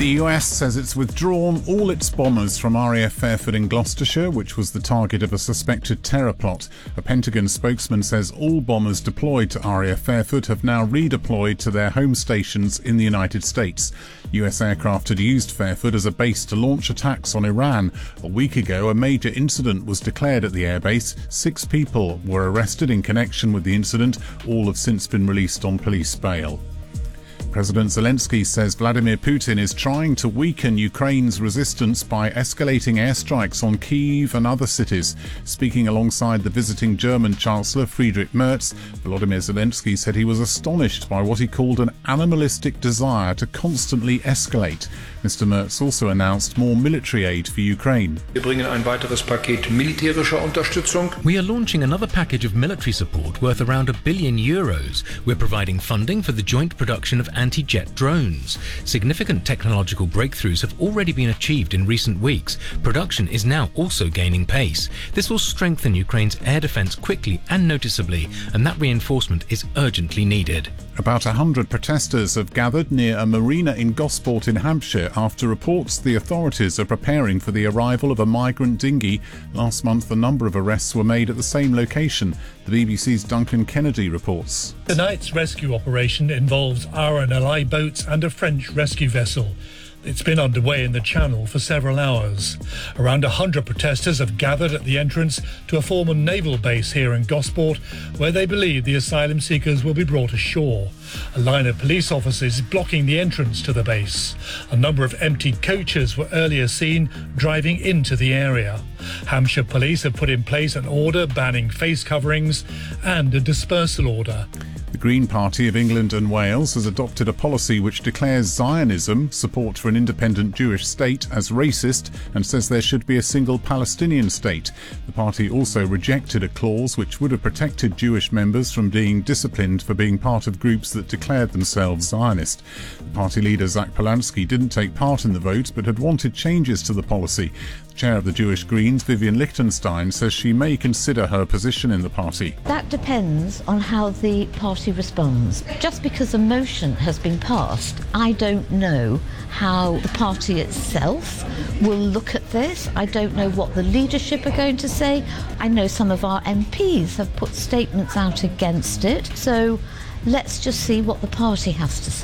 The US says it's withdrawn all its bombers from RAF Fairford in Gloucestershire, which was the target of a suspected terror plot. A Pentagon spokesman says all bombers deployed to RAF Fairford have now redeployed to their home stations in the United States. US aircraft had used Fairford as a base to launch attacks on Iran. A week ago, a major incident was declared at the airbase. 6 people were arrested in connection with the incident. All have since been released on police bail. President Zelensky says Vladimir Putin is trying to weaken Ukraine's resistance by escalating airstrikes on Kyiv and other cities. Speaking alongside the visiting German Chancellor Friedrich Merz, Volodymyr Zelensky said he was astonished by what he called an animalistic desire to constantly escalate. Mr. Merz also announced more military aid for Ukraine. Wir bringen ein weiteres Paket militärischer Unterstützung. We are launching another package of military support worth around €1 billion. We're providing funding for the joint production of anti-jet drones. Significant technological breakthroughs have already been achieved in recent weeks. Production is now also gaining pace. This will strengthen Ukraine's air defence quickly and noticeably, and that reinforcement is urgently needed. About 100 protesters have gathered near a marina in Gosport in Hampshire after reports the authorities are preparing for the arrival of a migrant dinghy. Last month, a number of arrests were made at the same location. The BBC's Duncan Kennedy reports. Tonight's rescue operation involves RNLI boats and a French rescue vessel. It's been underway in the Channel for several hours. Around 100 protesters have gathered at the entrance to a former naval base here in Gosport, where they believe the asylum seekers will be brought ashore. A line of police officers is blocking the entrance to the base. A number of empty coaches were earlier seen driving into the area. Hampshire police have put in place an order banning face coverings and a dispersal order. The Green Party of England and Wales has adopted a policy which declares Zionism, support for an independent Jewish state, as racist and says there should be a single Palestinian state. The party also rejected a clause which would have protected Jewish members from being disciplined for being part of groups that declared themselves Zionist. The party leader Zach Polanski didn't take part in the vote but had wanted changes to the policy. The chair of the Jewish Greens, Vivian Lichtenstein, says she may consider her position in the party. That depends on how the party responds. Just because a motion has been passed, I don't know how the party itself will look at this. I don't know what the leadership are going to say. I know some of our MPs have put statements out against it. So let's just see what the party has to say.